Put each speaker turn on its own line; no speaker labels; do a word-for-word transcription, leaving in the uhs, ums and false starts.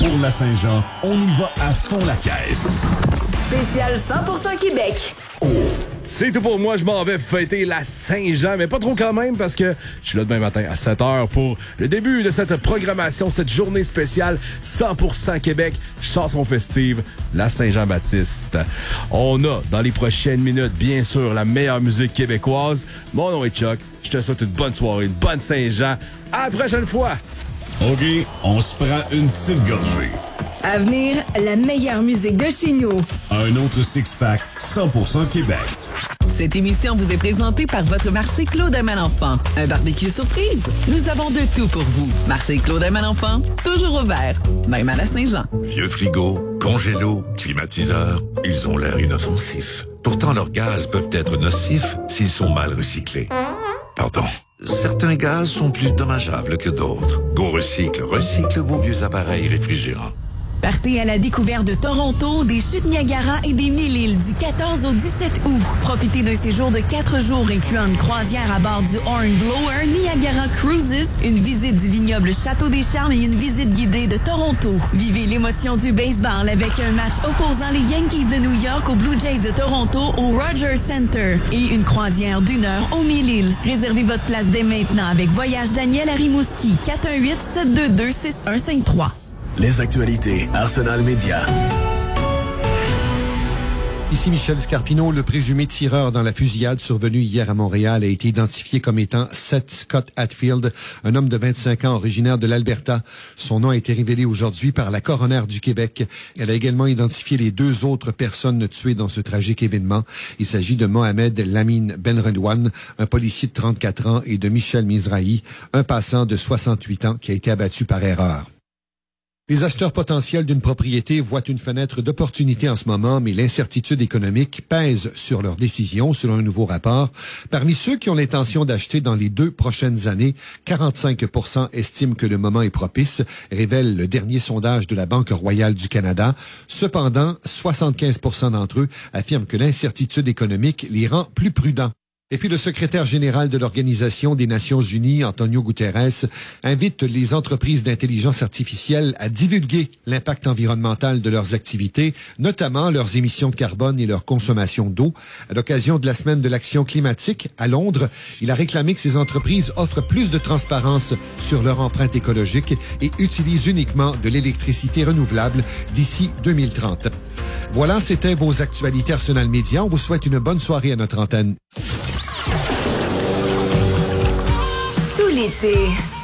Pour la Saint-Jean, on y va à fond la caisse.
Spécial cent pour cent Québec.
Oh!
C'est tout pour moi, je m'en vais fêter la Saint-Jean, mais pas trop quand même parce que je suis là demain matin à sept heures pour le début de cette programmation, cette journée spéciale cent pour cent Québec, chanson festive, la Saint-Jean-Baptiste. On a dans les prochaines minutes, bien sûr, la meilleure musique québécoise. Mon nom est Chuck, je te souhaite une bonne soirée, une bonne Saint-Jean. À la prochaine fois!
OK, on se prend une petite gorgée.
À venir, la meilleure musique de chez nous.
Un autre six-pack cent pour cent Québec.
Cette émission vous est présentée par votre marché Claude Aman Enfant. Un barbecue surprise? Nous avons de tout pour vous. Marché Claude Aman Enfant, toujours ouvert, même à la Saint-Jean.
Vieux frigo, congélo, climatiseur, ils ont l'air inoffensifs. Pourtant, leurs gaz peuvent être nocifs s'ils sont mal recyclés. Pardon. Certains gaz sont plus dommageables que d'autres. Go Recycle, recycle vos vieux appareils réfrigérants.
Partez à la découverte de Toronto, des chutes Niagara et des Mille-Îles du quatorze au dix-sept août. Profitez d'un séjour de quatre jours incluant une croisière à bord du Hornblower Niagara Cruises, une visite du vignoble Château des Charmes et une visite guidée de Toronto. Vivez l'émotion du baseball avec un match opposant les Yankees de New York aux Blue Jays de Toronto au Rogers Center et une croisière d'une heure aux Mille-Îles. Réservez votre place dès maintenant avec Voyage Daniel à Rimouski, quatre un huit, sept deux deux, six un cinq trois.
Les actualités, Arsenal Média.
Ici Michel Scarpino, le présumé tireur dans la fusillade survenue hier à Montréal a été identifié comme étant Seth Scott Hatfield, un homme de vingt-cinq ans originaire de l'Alberta. Son nom a été révélé aujourd'hui par la coroner du Québec. Elle a également identifié les deux autres personnes tuées dans ce tragique événement. Il s'agit de Mohamed Lamine Benredouane, un policier de trente-quatre ans, et de Michel Mizrahi, un passant de soixante-huit ans qui a été abattu par erreur. Les acheteurs potentiels d'une propriété voient une fenêtre d'opportunité en ce moment, mais l'incertitude économique pèse sur leurs décisions, selon un nouveau rapport. Parmi ceux qui ont l'intention d'acheter dans les deux prochaines années, quarante-cinq pour cent estiment que le moment est propice, révèle le dernier sondage de la Banque royale du Canada. Cependant, soixante-quinze pour cent d'entre eux affirment que l'incertitude économique les rend plus prudents. Et puis le secrétaire général de l'Organisation des Nations Unies, Antonio Guterres, invite les entreprises d'intelligence artificielle à divulguer l'impact environnemental de leurs activités, notamment leurs émissions de carbone et leur consommation d'eau. À l'occasion de la semaine de l'action climatique à Londres, il a réclamé que ces entreprises offrent plus de transparence sur leur empreinte écologique et utilisent uniquement de l'électricité renouvelable d'ici deux mille trente. Voilà, c'était vos actualités Arsenal Média. On vous souhaite une bonne soirée à notre antenne.
Tout l'été,